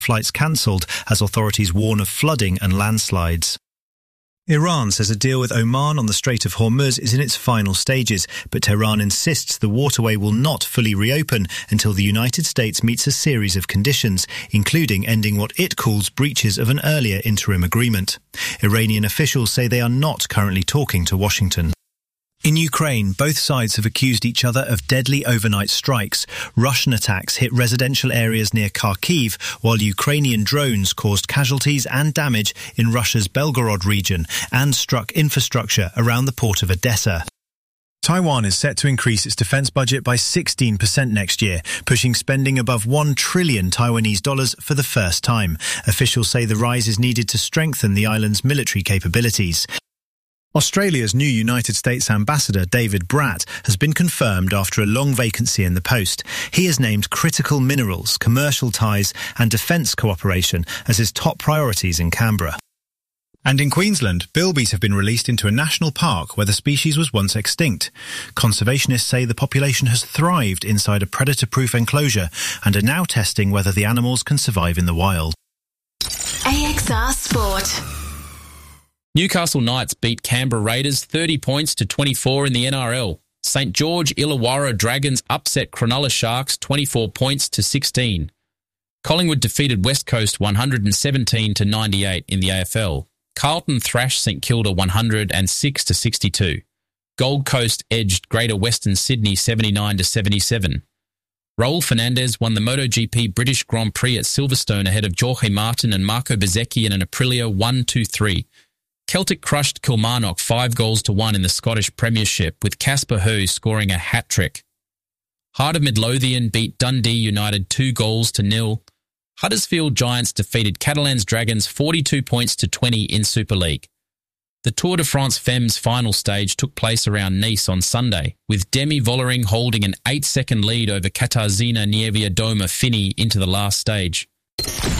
flights cancelled as authorities warn of flooding and landslides. Iran says a deal with Oman on the Strait of Hormuz is in its final stages, but Tehran insists the waterway will not fully reopen until the United States meets a series of conditions, including ending what it calls breaches of an earlier interim agreement. Iranian officials say they are not currently talking to Washington. In Ukraine, both sides have accused each other of deadly overnight strikes. Russian attacks hit residential areas near Kharkiv, while Ukrainian drones caused casualties and damage in Russia's Belgorod region and struck infrastructure around the port of Odessa. Taiwan is set to increase its defense budget by 16% next year, pushing spending above $1 trillion Taiwanese dollars for the first time. Officials say the rise is needed to strengthen the island's military capabilities. Australia's new United States ambassador, David Bratt, has been confirmed after a long vacancy in the post. He has named critical minerals, commercial ties and defence cooperation as his top priorities in Canberra. And in Queensland, bilbies have been released into a national park where the species was once extinct. Conservationists say the population has thrived inside a predator-proof enclosure and are now testing whether the animals can survive in the wild. AXR Sport. Newcastle Knights beat Canberra Raiders 30 points to 24 in the NRL. St George Illawarra Dragons upset Cronulla Sharks 24 points to 16. Collingwood defeated West Coast 117 to 98 in the AFL. Carlton thrashed St Kilda 106 to 62. Gold Coast edged Greater Western Sydney 79 to 77. Raul Fernandez won the MotoGP British Grand Prix at Silverstone ahead of Jorge Martin and Marco Bezzecchi in an Aprilia 1-2-3. Celtic crushed Kilmarnock 5-1 in the Scottish Premiership, with Casper Hu scoring a hat-trick. Heart of Midlothian beat Dundee United 2-0. Huddersfield Giants defeated Catalans Dragons 42 points to 20 in Super League. The Tour de France Femmes final stage took place around Nice on Sunday, with Demi Vollering holding an 8-second lead over Katarzyna Niewiadoma Fini into the last stage.